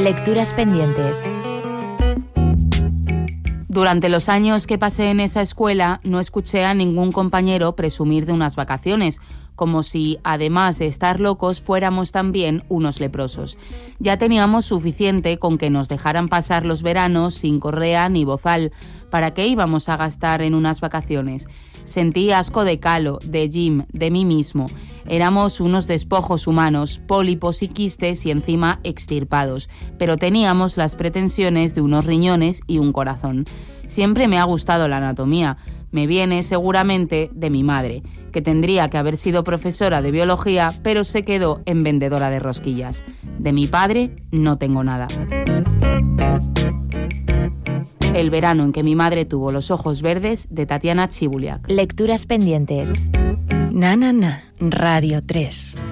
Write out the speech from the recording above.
Lecturas pendientes. Durante los años que pasé en esa escuela, no escuché a ningún compañero presumir de unas vacaciones, como si, además de estar locos, fuéramos también unos leprosos. Ya teníamos suficiente con que nos dejaran pasar los veranos sin correa ni bozal. ¿Para qué íbamos a gastar en unas vacaciones? Sentí asco de Calo, de Jim, de mí mismo. Éramos unos despojos humanos, pólipos y quistes y encima extirpados, pero teníamos las pretensiones de unos riñones y un corazón. Siempre me ha gustado la anatomía. Me viene seguramente de mi madre, que tendría que haber sido profesora de biología, pero se quedó en vendedora de rosquillas. De mi padre no tengo nada. El verano en que mi madre tuvo los ojos verdes, de Tatiana Chibuliak. Lecturas pendientes. Na, na, na. Radio 3.